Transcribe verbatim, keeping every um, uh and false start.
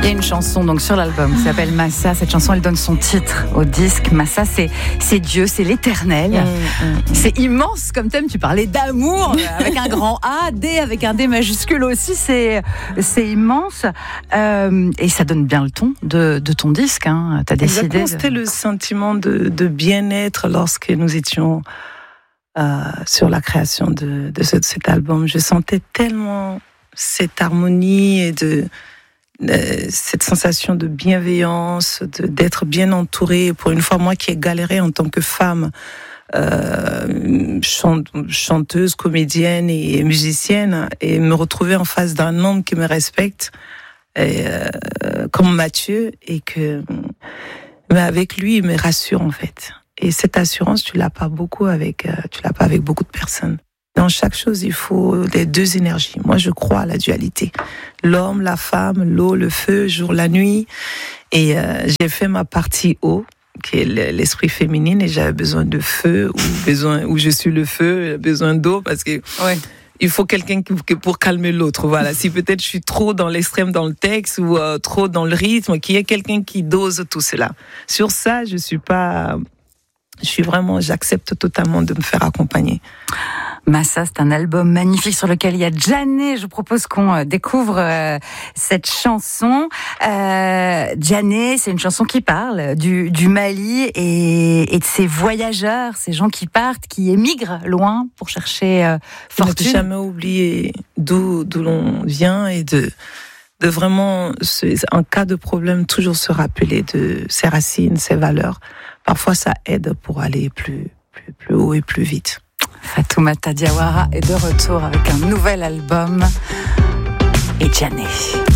Il y a une chanson donc sur l'album qui s'appelle Massa. Cette chanson, elle donne son titre au disque. Massa, c'est, c'est Dieu, c'est l'éternel. Mmh, mmh. C'est immense comme thème. Tu parlais d'amour avec un grand A, D avec un D majuscule aussi. C'est, c'est immense. Euh, et ça donne bien le ton de, de ton disque. Hein. Tu as décidé. Exactement, c'était de... le sentiment de, de bien-être lorsque nous étions euh, sur la création de, de, ce, de cet album. Je sentais tellement cette harmonie et de cette sensation de bienveillance, de, d'être bien entourée. Pour une fois, moi qui ai galéré en tant que femme, euh, chante, chanteuse, comédienne et musicienne, et me retrouver en face d'un homme qui me respecte, et, euh, comme Mathieu, et que, mais avec lui, il me rassure en fait. Et cette assurance, tu l'as pas beaucoup avec, euh, tu l'as pas avec beaucoup de personnes. Dans chaque chose, il faut les deux énergies. Moi, je crois à la dualité. L'homme, la femme, l'eau, le feu, jour, la nuit. Et euh, j'ai fait ma partie eau, qui est l'esprit féminin, et j'avais besoin de feu, ou besoin, où je suis le feu, besoin d'eau, parce que ouais. Il faut quelqu'un qui, pour calmer l'autre. Voilà. Si peut-être je suis trop dans l'extrême dans le texte ou euh, trop dans le rythme, qu'il y ait quelqu'un qui dose tout cela. Sur ça, je suis pas, je suis vraiment, j'accepte totalement de me faire accompagner. Massa, c'est un album magnifique sur lequel il y a Djané. Je vous propose qu'on découvre euh, cette chanson. Euh, Djané, c'est une chanson qui parle du, du Mali et, et de ces voyageurs, ces gens qui partent, qui émigrent loin pour chercher euh, fortune. Ne jamais oublier d'où, d'où l'on vient et de, de vraiment, en cas de problème, toujours se rappeler de ses racines, ses valeurs. Parfois, ça aide pour aller plus, plus, plus haut et plus vite. Fatoumata Diawara est de retour avec un nouvel album et Djané.